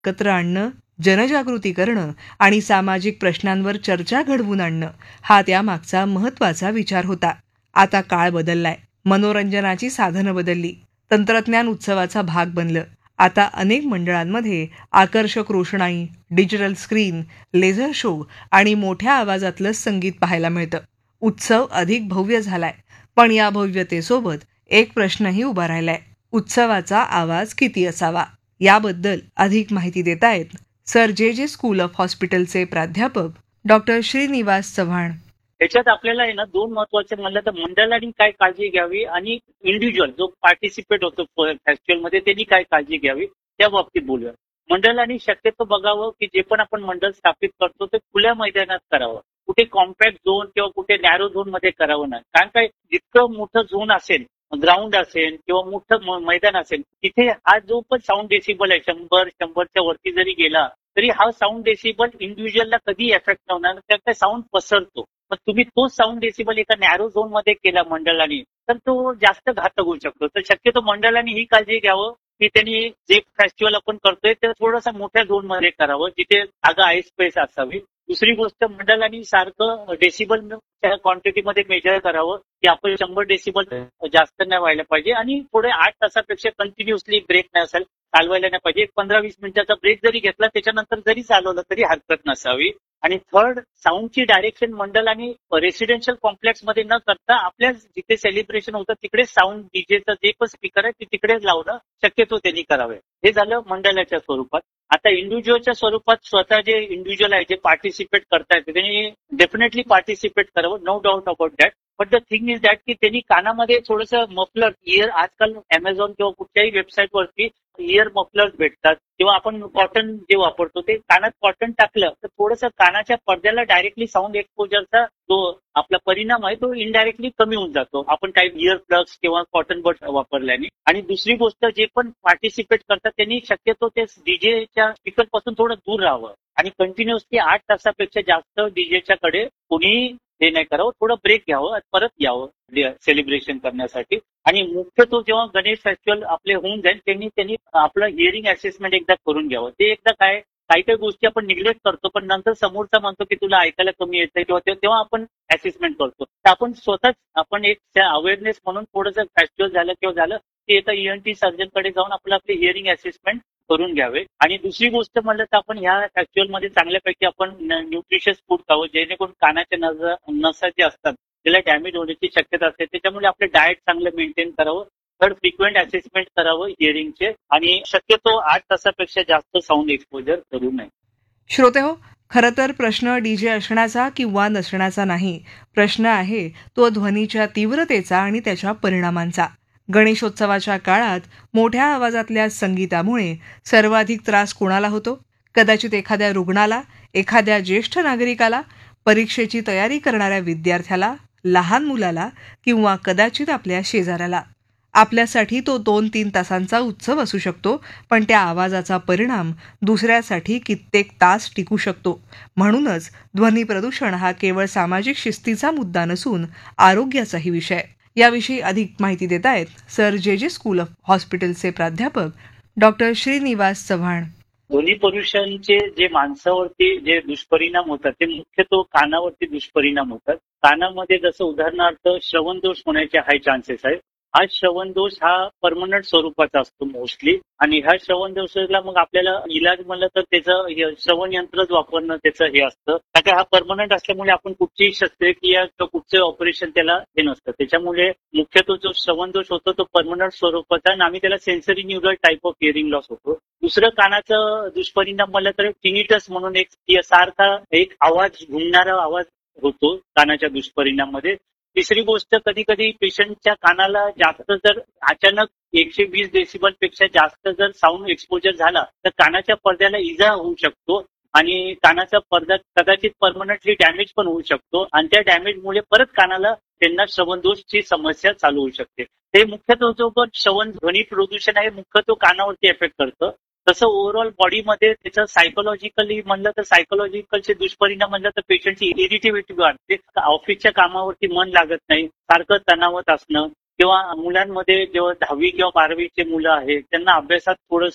एकत्र आणणं, जनजागृती करणं आणि सामाजिक प्रश्नांवर चर्चा घडवून आणणं हा त्यामागचा महत्वाचा विचार होता. आता काळ बदललाय. मनोरंजनाची साधनं बदलली. तंत्रज्ञान उत्सवाचा भाग बनलं. आता अनेक मंडळांमध्ये आकर्षक रोषणाई, डिजिटल स्क्रीन, लेझर शो आणि मोठ्या आवाजातलं संगीत पाहायला मिळतं. उत्सव अधिक भव्य झालाय. पण या भव्यतेसोबत एक प्रश्नही उभा राहिलाय. उत्सवाचा आवाज किती असावा? याबद्दल अधिक माहिती देत आहेत सर जे स्कूल ऑफ हॉस्पिटलचे प्राध्यापक डॉक्टर श्रीनिवास चव्हाण. त्याच्यात आपल्याला आहे ना दोन महत्वाचे म्हणलं तर मंडळांनी काय काळजी घ्यावी आणि इंडिव्हिज्युअल जो पार्टिसिपेट होतो फेस्टिवलमध्ये त्यांनी काय काळजी घ्यावी त्या बाबतीत बोलूया. मंडळांनी शक्यतो बघावं की जे पण आपण मंडळ स्थापित करतो ते खुल्या मैदानात करावं. कुठे कॉम्पॅक्ट झोन किंवा कुठे नॅरो झोन मध्ये करावं नाही. कारण काय जितकं मोठं झोन असेल, ग्राउंड असेल किंवा मोठं मैदान असेल तिथे हा जो पण साऊंड डेसिबल आहे 100-100च्या वरती जरी गेला तरी हा साऊंड डेसिबल इंडिव्हिज्युअलला कधी एफेक्ट न होणार. त्याचा साऊंड पसरतो. पण तुम्ही तोच साऊंड डेसिबल एका नॅरो झोन मध्ये केला मंडळाने तर तो जास्त घातक होऊ शकतो. तर शक्यतो मंडळाने ही काळजी घ्यावं की त्यांनी जे फेस्टिवल आपण करतोय ते थोडंसं मोठ्या झोन मध्ये करावं जिथे जागा आय स्पेस असावी. दुसरी गोष्ट मंडळाने सारखं डेसिबल क्वांटिटीमध्ये मेजर करावं की आपण 100 डेसिबल जास्त नाही व्हायला पाहिजे आणि पुढे 8 तासापेक्षा कंटिन्युअसली ब्रेक नाही असेल चालवायला नाही पाहिजे. 15-20 मिनिटाचा ब्रेक जरी घेतला त्याच्यानंतर जरी चालवलं तरी हरकत नसावी. आणि थर्ड, साऊंडची डायरेक्शन मंडळाने रेसिडेन्शियल कॉम्प्लेक्स मध्ये न करता आपल्या जिथे सेलिब्रेशन होतं तिकडे साऊंड डीजेचं जे पण स्पीकर आहे ते तिकडेच लावणं शक्यतो त्यांनी करावे. हे झालं मंडळाच्या स्वरूपात. आता इंडिव्हिज्युअलच्या स्वरूपात स्वतः जे इंडिव्हिज्युअल आहे जे पार्टिसिपेट करतायत त्यांनी डेफिनेटली पार्टिसिपेट करावं, no doubt about that. But the thing is that की त्यांनी कानामध्ये थोडंसं मफलर इयर, आजकाल अमेझॉन किंवा कुठल्याही वेबसाईटवरती इयर मफलर्स भेटतात किंवा आपण कॉटन जे वापरतो ते कानात कॉटन टाकलं तर थोडंसं कानाच्या पडद्याला डायरेक्टली साऊंड एक्सपोजरचा जो आपला परिणाम आहे तो इनडायरेक्टली कमी होऊन जातो आपण काही इयर प्लग्स किंवा कॉटन बड्स वापरल्याने. आणि दुसरी गोष्ट जे पण पार्टिसिपेट करतात त्यांनी शक्यतो ते डीजेच्या स्पीकर पासून थोडं दूर राहावं आणि कंटिन्युअसली 8 तासापेक्षा जास्त डीजेच्या कडे कोणी हे नाही करावं. थोडं ब्रेक घ्यावं परत यावं सेलिब्रेशन करण्यासाठी. आणि मुख्यत्व जेव्हा गणेश फेस्टिवल आपले होऊन जाईल त्यांनी आपलं हिअरिंग असेसमेंट एकदा करून घ्यावं. ते एकदा काही काही गोष्टी आपण निग्लेक्ट करतो पण नंतर समोरचा म्हणतो की तुला ऐकायला कमी येतंय किंवा तेव्हा आपण असेसमेंट करतो. तर आपण स्वतःच आपण एक अवेअरनेस म्हणून थोडंसं फेस्टिवल झालं किंवा झालं की एका ENT सर्जनकडे जाऊन आपले हिअरिंग असेसमेंट करून घ्यावे. आणि दुसरी गोष्ट म्हणलं तर आपण ह्या फेस्टिवलमध्ये चांगल्यापैकी आपण न्यूट्रिशियस फूड खावं जेणेकरून कानाच्या नसा जे असतात त्याला डॅमेज होण्याची शक्यता असते. त्याच्यामुळे आपलं डाएट चांगलं मेंटेन करावं. थर्ड, फ्रिक्वेंट असेसमेंट करावं हिअरिंगचे आणि शक्यतो 8 तासापेक्षा जास्त साऊंड एक्सपोजर करू नये. श्रोते हो, खरं तर प्रश्न डीजे असण्याचा किंवा नसण्याचा नाही. प्रश्न आहे तो ध्वनीच्या तीव्रतेचा आणि त्याच्या परिणामांचा. गणेशोत्सवाच्या काळात मोठ्या आवाजातल्या संगीतामुळे सर्वाधिक त्रास कोणाला होतो? कदाचित एखाद्या रुग्णाला, एखाद्या ज्येष्ठ नागरिकाला, परीक्षेची तयारी करणाऱ्या विद्यार्थ्याला, लहान मुलाला किंवा कदाचित आपल्या शेजाऱ्याला. आपल्यासाठी तो 2-3 तासांचा उत्सव असू शकतो पण त्या आवाजाचा परिणाम दुसऱ्यासाठी कित्येक तास टिकू शकतो. म्हणूनच ध्वनी प्रदूषण हा केवळ सामाजिक शिस्तीचा मुद्दा नसून आरोग्याचाही विषय. याविषयी अधिक माहिती देत आहेत सर जे स्कूल ऑफ हॉस्पिटलचे प्राध्यापक डॉक्टर श्रीनिवास चव्हाण. ध्वनी प्रदूषणचे जे माणसावरती जे दुष्परिणाम होतात ते मुख्यतः कानावरती दुष्परिणाम होतात. कानामध्ये जसं उदाहरणार्थ श्रवण दोष होण्याचे हाय चान्सेस आहेत. हा श्रवण दोष हा परमनंट स्वरूपाचा असतो मोस्टली आणि ह्या श्रवण दोषाला मग आपल्याला इलाज म्हणलं तर त्याचं श्रवण यंत्रच वापरणं त्याचं हे असतं. कारण हा परमनंट असल्यामुळे आपण कुठचीही शस्त्रक्रिया किंवा कुठचे ऑपरेशन त्याला हे नसतं. त्याच्यामुळे मुख्यतः जो श्रवण दोष होतो तो परमनंट स्वरूपाचा आणि आम्ही त्याला sensory neural type of hearing loss होतो. दुसरं कानाचं दुष्परिणाम म्हणलं तर टिनिटस म्हणून एक सारखा एक आवाज घुमणारा आवाज होतो कानाच्या दुष्परिणाम मध्ये. तिसरी गोष्ट कधी कधी पेशंटच्या कानाला जास्त जर अचानक 120 डेसिबल पेक्षा जास्त जर साऊंड एक्सपोजर झाला तर कानाच्या पडद्याला इजा होऊ शकतो आणि कानाचा पडदा कदाचित परमनंटली डॅमेज पण होऊ शकतो आणि त्या डॅमेजमुळे परत कानाला त्यांना श्रवणदोषची समस्या चालू होऊ शकते. हे मुख्यतः जो पण श्रवण ध्वनी प्रदूषण आहे मुख्यतः कानावरती इफेक्ट करतं. तसं ओव्हरऑल बॉडीमध्ये त्याचं सायकोलॉजिकली म्हणलं तर सायकोलॉजिकलचे दुष्परिणाम म्हणलं तर पेशंटची इरिटेबिलिटी वाढते. ऑफिसच्या कामावरती मन लागत नाही, सारखं तणावात असणं किंवा मुलांमध्ये जेव्हा 10वी किंवा 12वीचे मुलं आहेत त्यांना अभ्यासात थोडंसं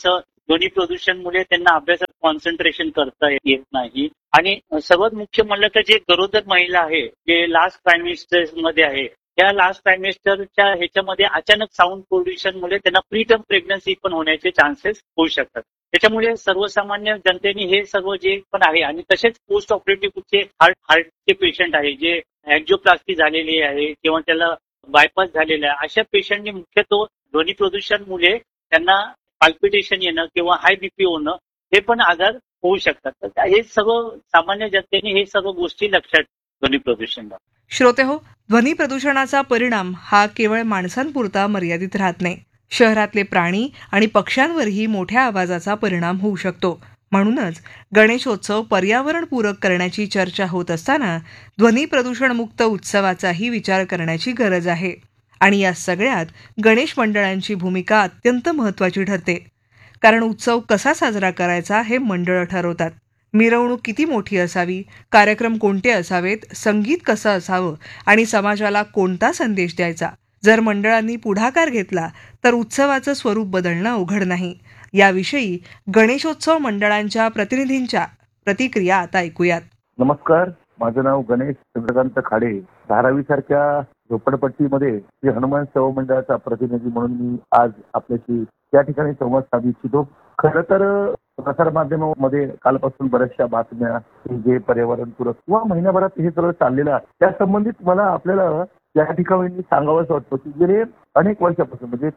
ध्वनी प्रदूषणमुळे त्यांना अभ्यासात कॉन्सन्ट्रेशन करता येत नाही. आणि सर्वात मुख्य म्हणलं तर जे गरोदर महिला आहे, जे लास्ट ट्रायमिस्टर मध्ये आहे, त्या लास्ट ट्रायमिस्टरच्या ह्याच्यामध्ये अचानक साऊंड पोल्युशनमुळे त्यांना प्रीटर्म प्रेग्नन्सी पण होण्याचे चान्सेस होऊ शकतात. त्याच्यामुळे सर्वसामान्य जनतेने हे सर्व जे पण आहे आणि तसेच पोस्ट ऑपरेटिव्हचे हार्टचे पेशंट आहे, जे अँजिओप्लास्टी झालेली आहे किंवा त्याला बायपास झालेला आहे, अशा पेशंटने मुख्यतः ध्वनी प्रदूषणमुळे त्यांना पाल्पिटेशन येणं किंवा हाय बीपी होणं हे पण आजार होऊ शकतात. तर हे सर्व सामान्य जनतेने हे सर्व गोष्टी लक्षात ध्वनी प्रदूषणला. श्रोते हो, ध्वनी प्रदूषणाचा परिणाम हा केवळ माणसांपुरता मर्यादित राहत नाही. शहरातले प्राणी आणि पक्ष्यांवरही मोठ्या आवाजाचा परिणाम होऊ शकतो. म्हणूनच गणेशोत्सव पर्यावरणपूरक करण्याची चर्चा होत असताना ध्वनी प्रदूषणमुक्त उत्सवाचाही विचार करण्याची गरज आहे. आणि या सगळ्यात गणेश मंडळांची भूमिका अत्यंत महत्त्वाची ठरते. कारण उत्सव कसा साजरा करायचा हे मंडळं ठरवतात. मिरवणूक किती मोठी असावी, कार्यक्रम कोणते असावेत, संगीत कसं असावं आणि समाजाला कोणता संदेश द्यायचा. जर मंडळांनी पुढाकार घेतला तर उत्सवाचं स्वरूप बदलणं अवघड नाही. याविषयी गणेशोत्सव मंडळांच्या प्रतिनिधींच्या प्रतिक्रिया आता ऐकूयात. नमस्कार, माझं नाव गणेश चंद्रकांत खाडे. धारावीसारख्या झोपडपट्टीमध्ये श्री हनुमान सेवा मंडळाचा प्रतिनिधी म्हणून मी आज आपल्याशी त्या ठिकाणी संवाद साधू इच्छितो. खरं तर प्रसार माध्यमामध्ये कालपासून बऱ्याचशा बातम्या जे पर्यावरणपूरक किंवा महिन्याभरात हे सगळं चाललेलं आहे, त्या संबंधित मला आपल्याला या ठिकाणी सांगावंसं वाटतं की गेले अनेक वर्षापासून म्हणजे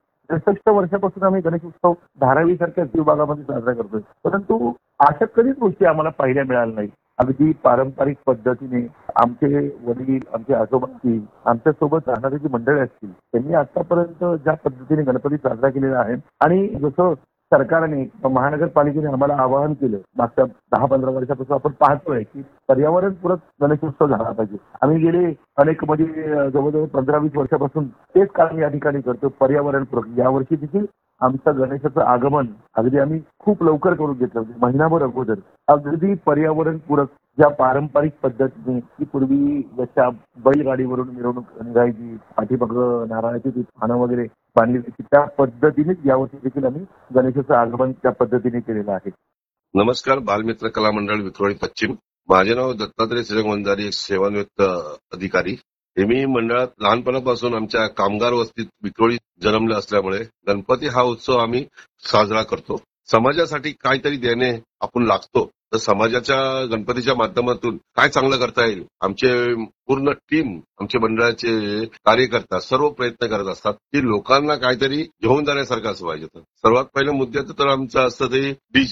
63 वर्षापासून आम्ही गणेश उत्सव धारावीसारख्या विभागामध्ये साजरा करतोय. परंतु अशा कधीच गोष्टी आम्हाला पाहायला मिळाल्या नाही. अगदी पारंपरिक पद्धतीने आमचे वडील, आमचे आजोबा असतील, आमच्यासोबत राहणारी जी मंडळी असतील, त्यांनी आतापर्यंत ज्या पद्धतीने गणपती साजरा केलेला आहे आणि जसं सरकारने महानगरपालिकेने आम्हाला आवाहन केलं मागच्या 10-15 वर्षापासून आपण पाहतोय की पर्यावरणपूरक गणेशोत्सव झाला पाहिजे. आम्ही गेले अनेक म्हणजे जवळजवळ 15-20 वर्षापासून तेच काम या ठिकाणी करतो, पर्यावरणपूरक. यावर्षी देखील आमचं गणेशाचं आगमन अगदी आम्ही खूप लवकर करून घेतलं, महिनाभर अगोदर. अगदी पर्यावरणपूरक ज्या पारंपरिक पद्धतीने की पूर्वी जशा बैलगाडीवरून मिरवणूक निघायची, पाठीमागं नारळाची ती पानं वगैरे बांधली जायची, त्या पद्धतीनेच यावर्षी देखील आम्ही गणेशाचं आगमन त्या पद्धतीने केलेलं आहे. नमस्कार, बालमित्र कला मंडळ विक्रोळी पश्चिम. माझे नाव दत्तात्रय श्रीरंग वंजारी, एक सेवानिवृत्त अधिकारी. हे मी मंडळात लहानपणापासून आमच्या कामगार वस्तीत विक्रोळी जन्मले असल्यामुळे गणपती हा उत्सव आम्ही साजरा करतो. समाजासाठी काहीतरी देणे आपण लागतो, तर समाजाच्या गणपतीच्या माध्यमातून काय चांगलं करता येईल, आमचे पूर्ण टीम, आमचे मंडळाचे कार्यकर्ता सर्व प्रयत्न करत असतात की लोकांना काहीतरी घेऊन जाण्यासारखं असं पाहिजे. सर्वात पहिलं मुद्द्याचं तर आमचं असतं ते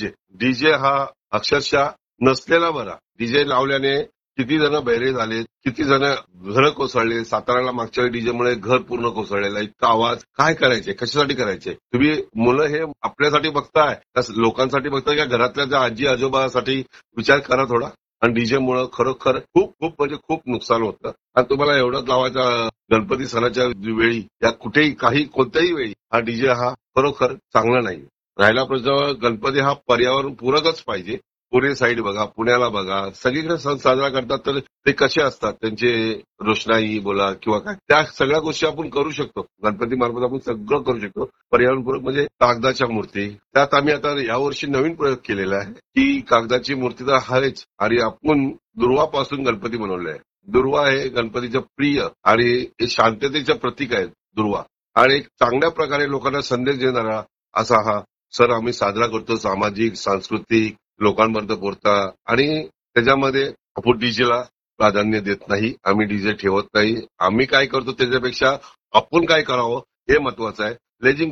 डीजे हा अक्षरशः नसलेला बरा. डीजे लावल्याने किती जण बहिरे झाले, किती जण घरं कोसळले. साताऱ्याला मागच्या डीजेमुळे घर पूर्ण कोसळलेलं. इतका आवाज काय करायचे, कशासाठी करायचे? तुम्ही मुलं हे आपल्यासाठी बघताय का लोकांसाठी बघताय का घरातल्या ज्या आजी आजोबासाठी विचार करा थोडा. आणि डीजेमुळे खरोखर खूप म्हणजे खूप नुकसान होतं. आणि तुम्हाला एवढंच लावायचा गणपती सणाच्या वेळी या कुठेही कोणत्याही वेळी हा डीजे हा खरोखर चांगला नाही. राहिला प्रश्न, गणपती हा पर्यावरण पूरकच पाहिजे. पुणे साईड बघा, पुण्याला बघा, सगळीकडे सण साजरा करतात तर ते कसे असतात, त्यांचे रोषणाई बोला किंवा काय, त्या सगळ्या गोष्टी आपण करू शकतो. गणपती मार्फत आपण सगळं करू शकतो. पर्यावरणपूरक म्हणजे कागदाच्या मूर्ती. त्यात आम्ही आता यावर्षी नवीन प्रयोग केलेला आहे की कागदाची मूर्ती तर आहेच आणि आपण दुर्वापासून गणपती बनवले आहे. दुर्वा हे गणपतीचं प्रिय आणि शांततेचं प्रतीक आहे दुर्वा. आणि एक चांगल्या प्रकारे लोकांना संदेश देणारा असा हा सण आम्ही साजरा करतो. सामाजिक, सांस्कृतिक लोकांपर्यंत पोहोचता. आणि त्याच्यामध्ये आपण डीजेला प्राधान्य देत नाही, आम्ही डीजे ठेवत नाही. आम्ही काय करतो त्याच्यापेक्षा आपण काय करावं हे महत्वाचं आहे.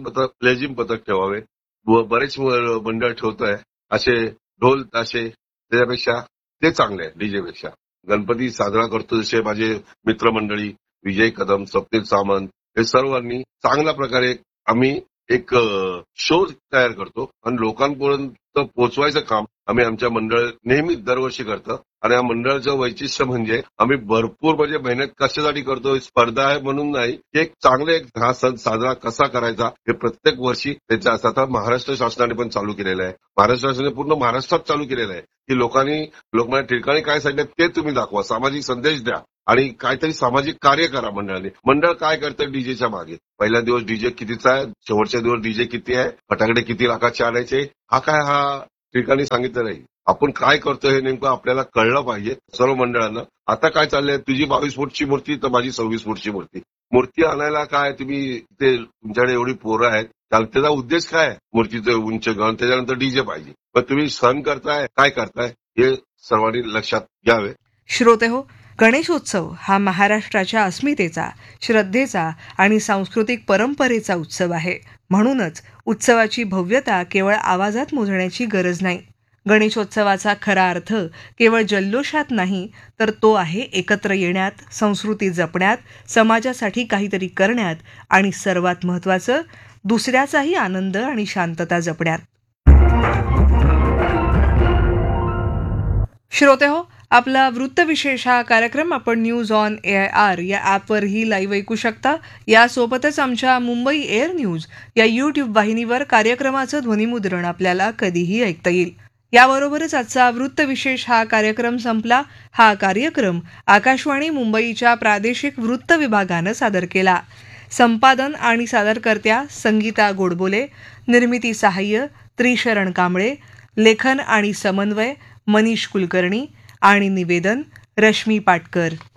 लेझिम पथक ठेवावे. बरेच मंडळ ठेवतोय असे ढोल ताशे, त्याच्यापेक्षा ते चांगले आहे डीजेपेक्षा. गणपती साजरा करतो जसे माझे मित्रमंडळी विजय कदम, स्वप्नील सामंत, हे सर्वांनी चांगल्या प्रकारे आम्ही एक शो तयार करतो आणि लोकांपर्यंत पोहोचवायचं काम आम्ही आमच्या मंडळ नेहमी दरवर्षी करतो आणि या मंडळाचं वैशिष्ट्य म्हणजे आम्ही भरपूर म्हणजे मेहनत कशासाठी करतो, स्पर्धा आहे म्हणून नाही, की एक चांगले हा सण साजरा कसा करायचा हे प्रत्येक वर्षी त्याचा असा आता महाराष्ट्र शासनाने पण चालू केलेलं आहे. महाराष्ट्र शासनाने पूर्ण महाराष्ट्रात चालू केलेलं आहे की लोकांनी लोकमान्य टिळकांनी काय सांगितलं ते तुम्ही दाखवा, सामाजिक संदेश द्या आणि काहीतरी सामाजिक कार्य करा मंडळाने. मंडळ काय करतं डीजेच्या मागे, पहिला दिवस डीजे कितीचा आहे, शेवटच्या दिवस डीजे किती आहे, फटाकडे किती लाखाचे आणायचे, हा टिळकांनी सांगितलं नाही. आपण काय करतो हे नेमकं आपल्याला कळलं पाहिजे सर्व मंडळांना. आता काय चाललंय, तुझी 22 फूटची मूर्ती तर माझी 26 फूटची मूर्ती आणायला काय तुम्ही ते तुमच्याकडे एवढी पोरं आहेत, त्याचा उद्देश काय आहे, मूर्तीचं उंच गण त्याच्यानंतर डीजे पाहिजे. पण तुम्ही सण करताय काय करताय हे सर्वांनी लक्षात घ्यावे. श्रोते हो, गणेशोत्सव हा महाराष्ट्राच्या अस्मितेचा, श्रद्धेचा आणि सांस्कृतिक परंपरेचा उत्सव आहे. म्हणूनच उत्सवाची भव्यता केवळ आवाजात मोजण्याची गरज नाही. गणेशोत्सवाचा खरा अर्थ केवळ जल्लोषात नाही, तर तो आहे एकत्र येण्यात, संस्कृती जपण्यात, समाजासाठी काहीतरी करण्यात आणि सर्वात महत्त्वाचं दुसऱ्याचाही आनंद आणि शांतता जपण्यात. श्रोते हो, आपला वृत्तविशेष हा कार्यक्रम आपण न्यूज ऑन AIR या ॲपवरही लाईव्ह ऐकू शकता. यासोबतच आमच्या मुंबई एअर न्यूज या YouTube वाहिनीवर कार्यक्रमाचं ध्वनिमुद्रण आपल्याला कधीही ऐकता येईल. याबरोबरच आजचा वृत्तविशेष हा कार्यक्रम संपला. हा कार्यक्रम आकाशवाणी मुंबईच्या प्रादेशिक वृत्त विभागानं सादर केला. संपादन आणि सादरकर्त्या संगीता गोडबोले, निर्मिती सहाय्य त्रिशरण कांबळे, लेखन आणि समन्वय मनीष कुलकर्णी आणि निवेदन रश्मी पाटकर.